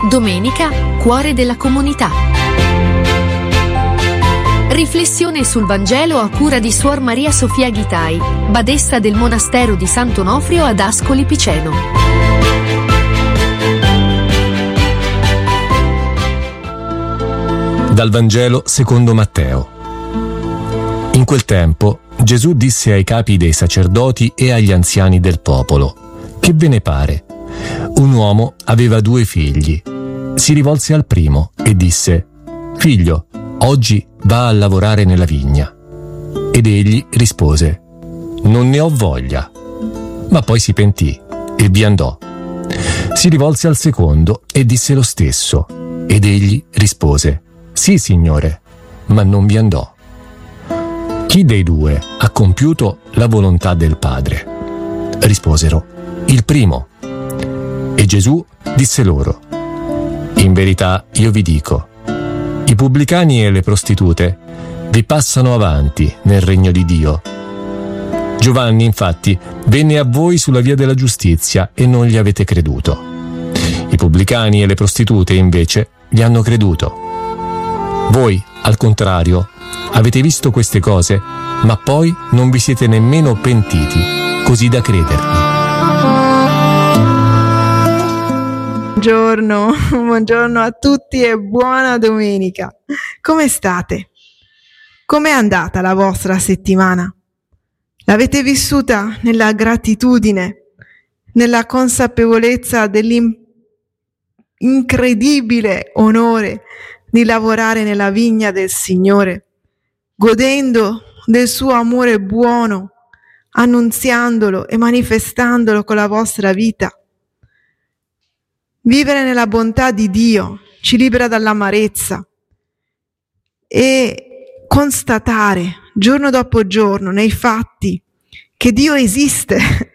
Domenica, cuore della comunità. Riflessione sul Vangelo a cura di Suor Maria Sofia Ghitai, badessa del monastero di Sant'Onofrio ad Ascoli Piceno. Dal Vangelo secondo Matteo. In quel tempo Gesù disse ai capi dei sacerdoti e agli anziani del popolo: «Che ve ne pare? Un uomo aveva 2 figli. Si rivolse al primo e disse: Figlio, oggi va a lavorare nella vigna. Ed egli rispose: Non ne ho voglia. Ma poi si pentì e vi andò. Si rivolse al secondo e disse lo stesso. Ed egli rispose: Sì, Signore, ma non vi andò. Chi dei 2 ha compiuto la volontà del Padre? Risposero: Il primo. E Gesù disse loro: In verità io vi dico, i pubblicani e le prostitute vi passano avanti nel regno di Dio. Giovanni, infatti, venne a voi sulla via della giustizia e non gli avete creduto. I pubblicani e le prostitute, invece, gli hanno creduto. Voi, al contrario, avete visto queste cose, ma poi non vi siete nemmeno pentiti, così da credermi. Buongiorno a tutti e buona domenica. Come state? Com'è andata la vostra settimana? L'avete vissuta nella gratitudine, nella consapevolezza dell'incredibile onore di lavorare nella vigna del Signore, godendo del suo amore buono, annunziandolo e manifestandolo con la vostra vita? Vivere nella bontà di Dio ci libera dall'amarezza e constatare giorno dopo giorno nei fatti che Dio esiste